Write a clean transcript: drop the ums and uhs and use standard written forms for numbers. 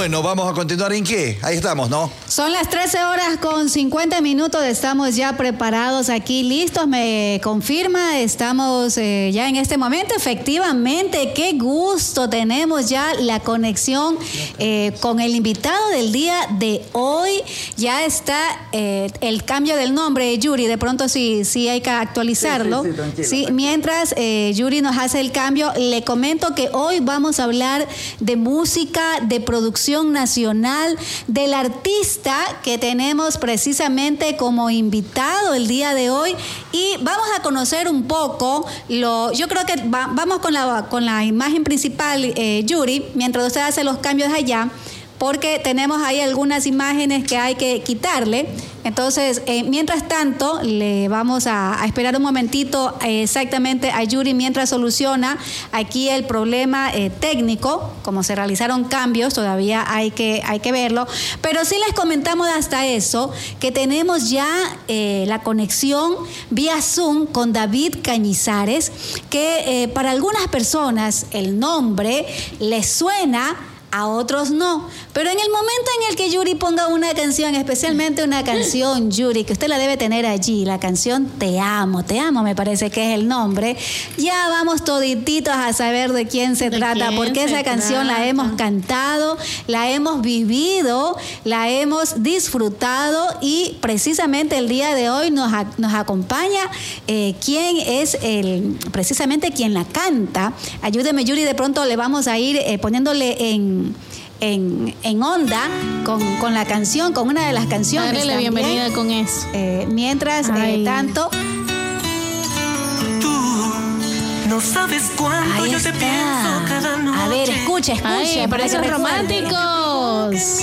Bueno, vamos a continuar en qué. Ahí estamos, ¿no? Son las 13:50. Estamos ya preparados aquí, listos. Me confirma, estamos ya en este momento. Efectivamente, qué gusto. Tenemos ya la conexión con el invitado del día de hoy. Ya está el cambio del nombre, Yuri. De pronto sí hay que actualizarlo. Sí, mientras Yuri nos hace el cambio, le comento que hoy vamos a hablar de música, de producción nacional, del artista que tenemos precisamente como invitado el día de hoy, y vamos a conocer un poco yo creo que vamos con la imagen principal, Yuri, mientras usted hace los cambios allá, porque tenemos ahí algunas imágenes que hay que quitarle. Entonces, mientras tanto, le vamos a esperar un momentito exactamente a Yuri mientras soluciona aquí el problema técnico. Como se realizaron cambios, todavía hay que verlo. Pero sí les comentamos hasta eso, que tenemos ya la conexión vía Zoom con David Cañizares, que para algunas personas el nombre les suena, a otros no, pero en el momento en el que Yuri ponga una canción, especialmente una canción, Yuri, que usted la debe tener allí, la canción Te Amo me parece que es el nombre, ya vamos todititos a saber de quién se trata, porque esa canción la hemos cantado, la hemos vivido, la hemos disfrutado, y precisamente el día de hoy nos acompaña quién es precisamente quien la canta. Ayúdeme, Yuri, de pronto le vamos a ir poniéndole en onda con la canción, con una de las canciones. Dale la bienvenida con eso. Mientras tanto, tú no sabes cuánto yo te pienso cada noche. A ver, escucha. Ay, para esos románticos.